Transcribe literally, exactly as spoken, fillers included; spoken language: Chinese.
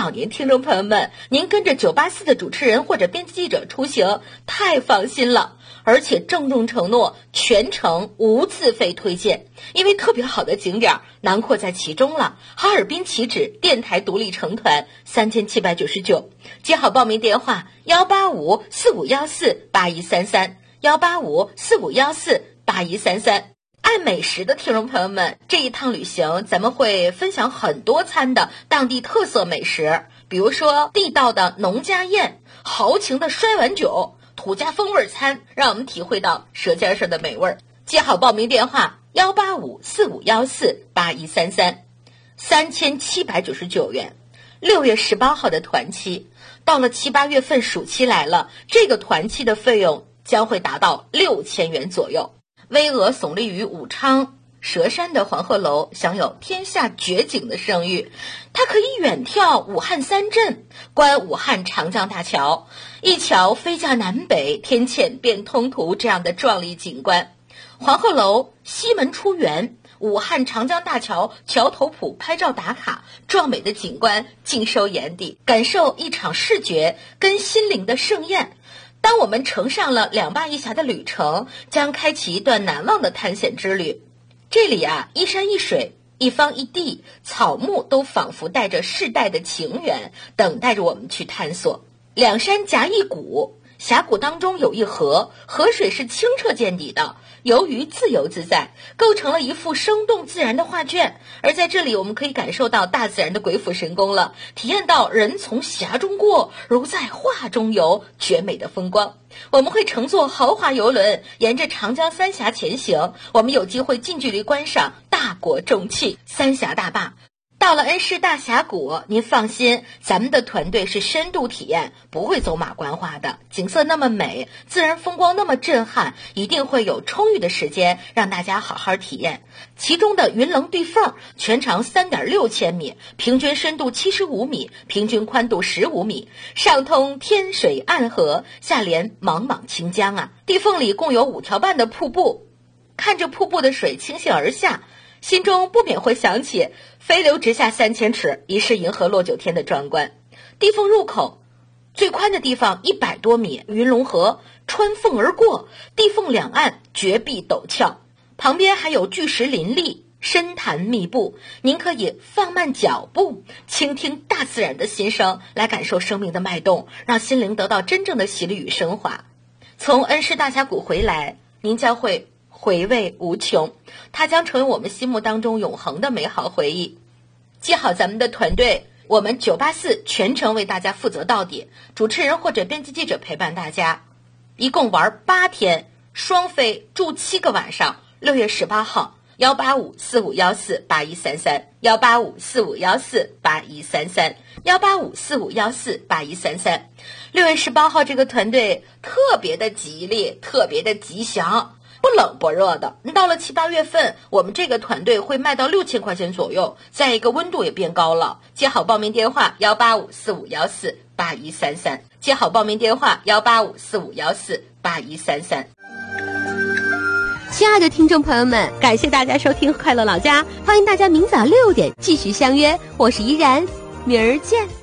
老年听众朋友们，您跟着九八四的主持人或者编辑记者出行，太放心了。而且郑重承诺全程无自费推荐，因为特别好的景点囊括在其中了。哈尔滨起止电台独立成团三千七百九十九，记好报名电话幺八五四五幺四八一三三幺八五四五幺四八一三三。爱美食的听众朋友们，这一趟旅行咱们会分享很多餐的当地特色美食，比如说地道的农家宴、豪情的摔碗酒、土家风味餐，让我们体会到舌尖上的美味。记好报名电话幺八五四五幺四八一三三，三千七百九十九元。六月十八号的团期，到了七八月份暑期来了，这个团期的费用将会达到六千元左右。巍峨耸立于武昌佘山的黄鹤楼享有天下绝景的声誉，它可以远眺武汉三镇，观武汉长江大桥，一桥飞架南北，天堑变通途这样的壮丽景观。黄鹤楼西门出园，武汉长江大桥桥头埔拍照打卡，壮美的景观尽收眼底，感受一场视觉跟心灵的盛宴。当我们乘上了两坝一峡的旅程，将开启一段难忘的探险之旅。这里啊，一山一水，一方一地，草木都仿佛带着世代的情缘，等待着我们去探索。两山夹一谷，峡谷当中有一河，河水是清澈见底的，游鱼自由自在，构成了一幅生动自然的画卷。而在这里，我们可以感受到大自然的鬼斧神工了，体验到人从峡中过，如在画中游，绝美的风光。我们会乘坐豪华游轮，沿着长江三峡前行，我们有机会近距离观赏大国重器三峡大坝。到了恩施大峡谷，您放心，咱们的团队是深度体验，不会走马观花的。景色那么美，自然风光那么震撼，一定会有充裕的时间让大家好好体验。其中的云棱对缝，全长 三点六千米，平均深度七十五米，平均宽度十五米，上通天水暗河，下连茫茫清江啊！地缝里共有五条半的瀑布，看着瀑布的水倾泻而下，心中不免会想起飞流直下三千尺，疑是银河落九天的壮观。地缝入口最宽的地方一百多米，云龙河穿缝而过，地缝两岸绝壁陡峭，旁边还有巨石林立，深潭密布。您可以放慢脚步，倾听大自然的心声，来感受生命的脉动，让心灵得到真正的洗礼与升华。从恩施大峡谷回来，您将会回味无穷，它将成为我们心目当中永恒的美好回忆。记好咱们的团队，我们九八四全程为大家负责到底，主持人或者编辑记者陪伴大家，一共玩八天，双飞住七个晚上。六月十八号幺八五四五幺四八一三三幺八五四五幺四八一三三幺八五四五幺四八一三三。六月十八号这个团队特别的吉利，特别的吉祥，不冷不热的。到了七八月份，我们这个团队会卖到六千块钱左右，再一个温度也变高了。记好报名电话幺八五四五幺四八一三三，记好报名电话幺八五四五幺四八一三三。 亲爱的听众朋友们，感谢大家收听快乐老家，欢迎大家明早六点继续相约，我是依然，明儿见。